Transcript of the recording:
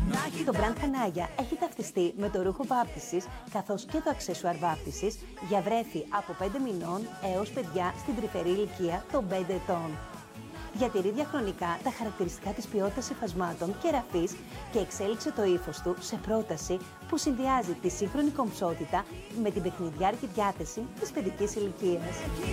Το μπραντ Χανάγια έχει ταυτιστεί με το ρούχο βάπτισης καθώς και το αξεσουάρ βάπτισης για βρέφη από 5 μηνών έως παιδιά στην τρυφερή ηλικία των 5 ετών. Διατηρεί διαχρονικά τα χαρακτηριστικά της ποιότητας υφασμάτων και ραφής και εξέλιξε το ύφος του σε πρόταση που συνδυάζει τη σύγχρονη κομψότητα με την παιχνιδιάρικη διάθεση της παιδικής ηλικίας.